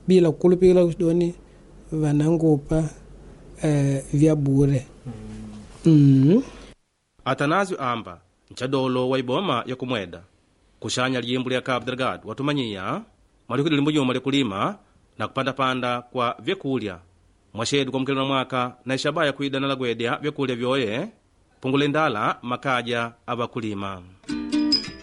bila kulupila kudoni vanangopa vya bure. Atanásio amba nchadolo wa iboma ya kumweda kushanya lijimbo lya Cabo Delgado watumanyia malikudi limbujuma lya kulima na kupandapanda kwa vyakulya mwashedu kwa mkelo na mwaka na ishabaya kuida na lagwedya vyakulya vyoye pungule ndala makaja aba kulima.